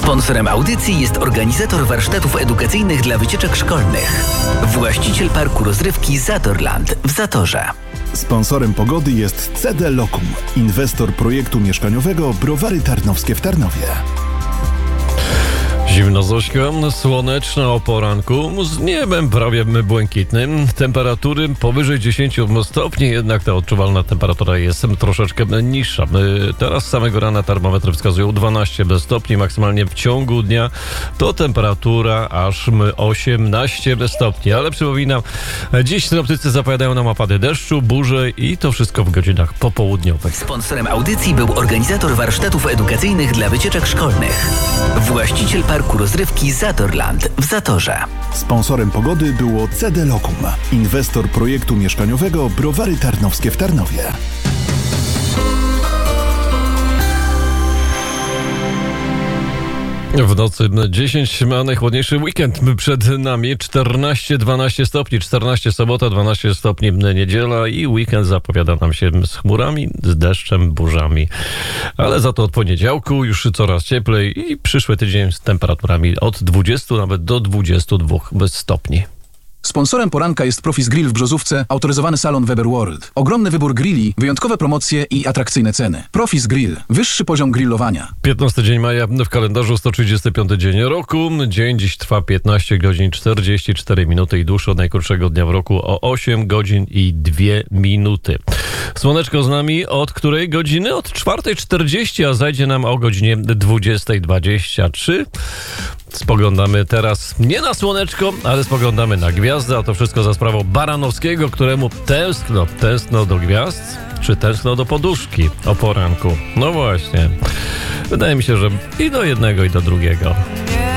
Sponsorem audycji jest organizator warsztatów edukacyjnych dla wycieczek szkolnych. Właściciel parku rozrywki Zatorland w Zatorze. Sponsorem pogody jest CD Locum, inwestor projektu mieszkaniowego Browary Tarnowskie w Tarnowie. Zimno Zośka, słoneczna o poranku, z niebem prawie błękitnym, temperatury powyżej 10 stopni, jednak ta odczuwalna temperatura jest troszeczkę niższa. Teraz z samego rana termometry wskazują 12 stopni, maksymalnie w ciągu dnia to temperatura aż 18 stopni, ale przypominam, dziś synoptycy zapowiadają nam opady deszczu, burze i to wszystko w godzinach popołudniowych. Sponsorem audycji był organizator warsztatów edukacyjnych dla wycieczek szkolnych. Właściciel parku rozrywki Zatorland w Zatorze. Sponsorem pogody było CD Locum, inwestor projektu mieszkaniowego Browary Tarnowskie w Tarnowie. W nocy 10, a najchłodniejszy weekend przed nami, 14-12 stopni, 14 sobota, 12 stopni niedziela i weekend zapowiada nam się z chmurami, z deszczem, burzami. Ale za to od poniedziałku już coraz cieplej i przyszły tydzień z temperaturami od 20 nawet do 22 stopni. Sponsorem poranka jest Profis Grill w Brzozówce, autoryzowany salon Weber World. Ogromny wybór grilli, wyjątkowe promocje i atrakcyjne ceny. Profis Grill. Wyższy poziom grillowania. 15 dzień maja w kalendarzu, 135 dzień roku. Dzień dziś trwa 15 godzin 44 minuty i dłuższy od najkrótszego dnia w roku o 8 godzin i 2 minuty. Słoneczko z nami od której godziny? Od 4:40, a zajdzie nam o godzinie 20:23. Spoglądamy teraz nie na słoneczko, ale spoglądamy na gwiazdy, a to wszystko za sprawą Baranowskiego, któremu tęskno do gwiazd, czy tęskno do poduszki o poranku. No właśnie, wydaje mi się, że i do jednego, i do drugiego.